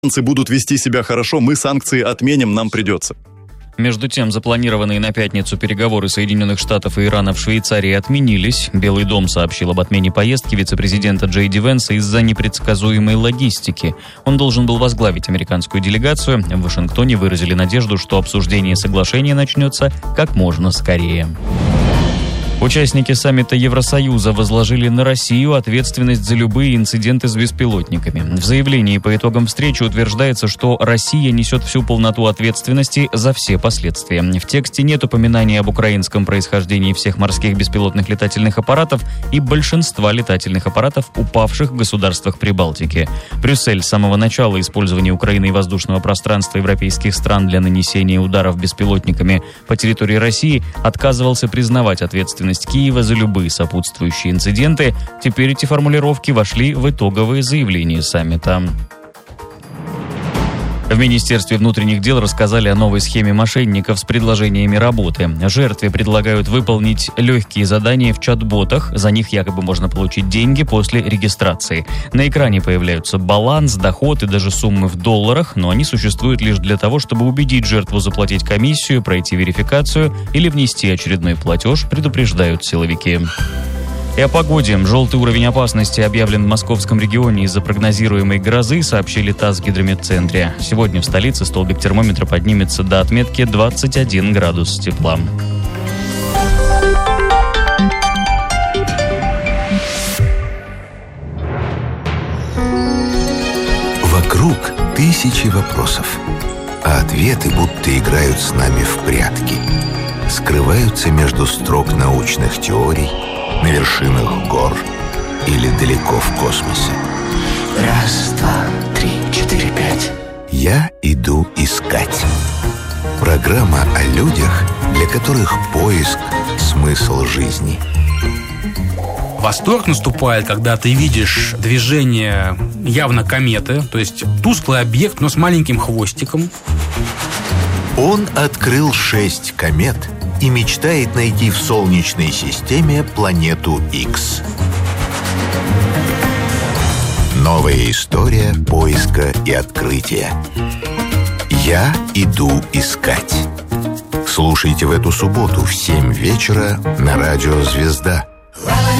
будут вести себя хорошо, мы санкции отменим, нам придется. Между тем, запланированные на пятницу переговоры Соединенных Штатов и Ирана в Швейцарии отменились. Белый дом сообщил об отмене поездки вице-президента Джей Ди Венса из-за непредсказуемой логистики. Он должен был возглавить американскую делегацию. В Вашингтоне выразили надежду, что обсуждение соглашения начнется как можно скорее. Участники саммита Евросоюза возложили на Россию ответственность за любые инциденты с беспилотниками. В заявлении по итогам встречи утверждается, что Россия несет всю полноту ответственности за все последствия. В тексте нет упоминания об украинском происхождении всех морских беспилотных летательных аппаратов и большинства летательных аппаратов, упавших в государствах Прибалтики. Брюссель с самого начала использования Украиной воздушного пространства европейских стран для нанесения ударов беспилотниками по территории России отказывался признавать ответственность Киева за любые сопутствующие инциденты. Теперь эти формулировки вошли в итоговые заявления саммита. В Министерстве внутренних дел рассказали о новой схеме мошенников с предложениями работы. Жертве предлагают выполнить легкие задания в чат-ботах. За них якобы можно получить деньги после регистрации. На экране появляются баланс, доход и даже суммы в долларах, но они существуют лишь для того, чтобы убедить жертву заплатить комиссию, пройти верификацию или внести очередной платеж, предупреждают силовики. И о погоде. Желтый уровень опасности объявлен в московском регионе из-за прогнозируемой грозы, сообщили ТАСС в Гидрометцентре. Сегодня в столице столбик термометра поднимется до отметки 21 градус тепла. Вокруг тысячи вопросов, а ответы будто играют с нами в прятки. Скрываются между строк научных теорий, на вершинах гор или далеко в космосе. Раз, два, три, четыре, пять. Я иду искать. Программа о людях, для которых поиск – смысл жизни. Восторг наступает, когда ты видишь движение явно кометы, то есть тусклый объект, но с маленьким хвостиком. Он открыл 6 комет и мечтает найти в Солнечной системе планету X. Новая история поиска и открытия. Я иду искать. Слушайте в эту субботу в 7 вечера на радио «Звезда».